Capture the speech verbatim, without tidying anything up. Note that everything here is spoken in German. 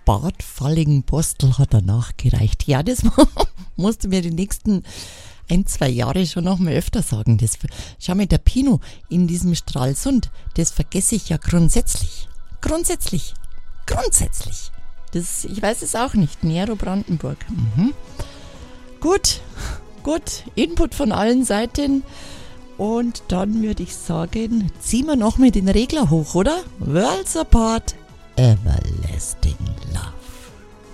Bad Fallingbostel hat er nachgereicht. Ja, das musst du mir die nächsten ein, zwei Jahre schon noch mal öfter sagen. Das, schau mal, der Pino in diesem Stralsund, das vergesse ich ja grundsätzlich. Grundsätzlich. Grundsätzlich. Das, ich weiß es auch nicht. Nero Brandenburg. Mhm. Gut, gut. Input von allen Seiten. Und dann würde ich sagen, ziehen wir noch mal den Regler hoch, oder? Worlds apart, everlasting love.